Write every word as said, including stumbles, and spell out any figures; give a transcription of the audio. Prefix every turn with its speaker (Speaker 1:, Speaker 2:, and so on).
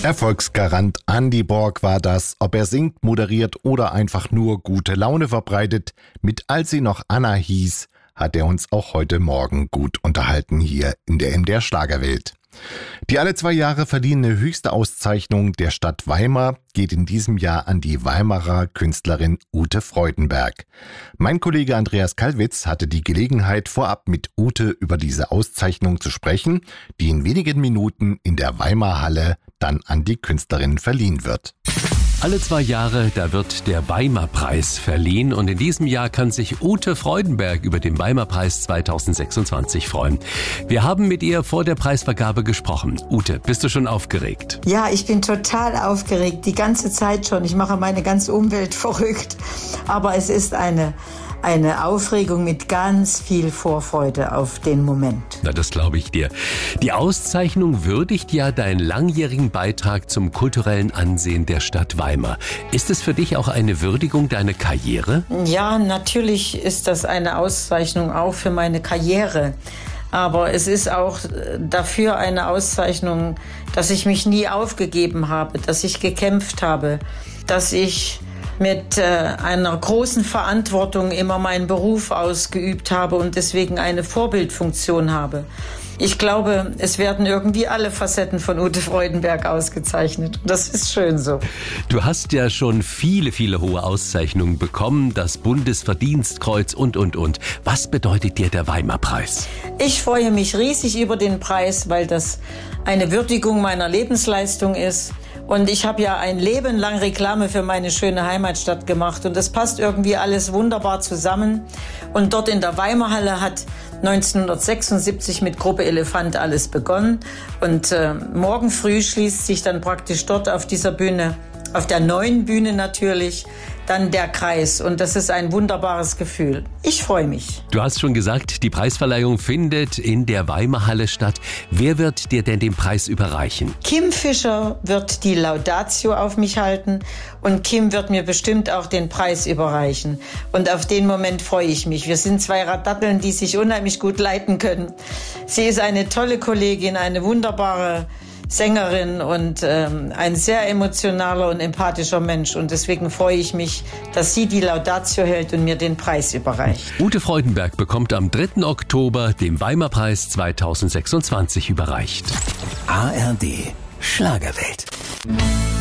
Speaker 1: Erfolgsgarant Andy Borg war das. Ob er singt, moderiert oder einfach nur gute Laune verbreitet, mit Als sie noch Anna hieß, hat er uns auch heute Morgen gut unterhalten hier in der M D R Schlagerwelt. Die alle zwei Jahre verliehene höchste Auszeichnung der Stadt Weimar geht in diesem Jahr an die Weimarer Künstlerin Ute Freudenberg. Mein Kollege Andreas Kallwitz hatte die Gelegenheit, vorab mit Ute über diese Auszeichnung zu sprechen, die in wenigen Minuten in der Weimarhalle dann an die Künstlerin verliehen wird.
Speaker 2: Alle zwei Jahre, da wird der Weimar-Preis verliehen und in diesem Jahr kann sich Ute Freudenberg über den Weimar-Preis zweitausendsechsundzwanzig freuen. Wir haben mit ihr vor der Preisvergabe gesprochen. Ute, bist du schon aufgeregt?
Speaker 3: Ja, ich bin total aufgeregt, die ganze Zeit schon. Ich mache meine ganze Umwelt verrückt. Aber es ist eine, eine Aufregung mit ganz viel Vorfreude auf den Moment.
Speaker 2: Na, das glaube ich dir. Die Auszeichnung würdigt ja deinen langjährigen Beitrag zum kulturellen Ansehen der Stadt Weimar. Ist es für dich auch eine Würdigung deiner Karriere?
Speaker 3: Ja, natürlich ist das eine Auszeichnung auch für meine Karriere. Aber es ist auch dafür eine Auszeichnung, dass ich mich nie aufgegeben habe, dass ich gekämpft habe, dass ich mit äh, einer großen Verantwortung immer meinen Beruf ausgeübt habe und deswegen eine Vorbildfunktion habe. Ich glaube, es werden irgendwie alle Facetten von Ute Freudenberg ausgezeichnet. Das ist schön so.
Speaker 2: Du hast ja schon viele, viele hohe Auszeichnungen bekommen, das Bundesverdienstkreuz und, und, und. Was bedeutet dir der Weimar-Preis?
Speaker 3: Ich freue mich riesig über den Preis, weil das eine Würdigung meiner Lebensleistung ist. Und ich habe ja ein Leben lang Reklame für meine schöne Heimatstadt gemacht. Und das passt irgendwie alles wunderbar zusammen. Und dort in der Weimarhalle hat neunzehnhundertsechsundsiebzig mit Gruppe Elefant alles begonnen. Und äh, morgen früh schließt sich dann praktisch dort auf dieser Bühne, auf der neuen Bühne natürlich, dann der Kreis. Und das ist ein wunderbares Gefühl. Ich freue mich.
Speaker 2: Du hast schon gesagt, die Preisverleihung findet in der Weimarhalle statt. Wer wird dir denn den Preis überreichen?
Speaker 3: Kim Fischer wird die Laudatio auf mich halten und Kim wird mir bestimmt auch den Preis überreichen. Und auf den Moment freue ich mich. Wir sind zwei Radatteln, die sich unheimlich gut leiten können. Sie ist eine tolle Kollegin, eine wunderbare Sängerin und ähm, ein sehr emotionaler und empathischer Mensch. Und deswegen freue ich mich, dass sie die Laudatio hält und mir den Preis überreicht.
Speaker 2: Ute Freudenberg bekommt am dritten Oktober den Weimar-Preis zweitausendsechsundzwanzig überreicht.
Speaker 4: A R D Schlagerwelt.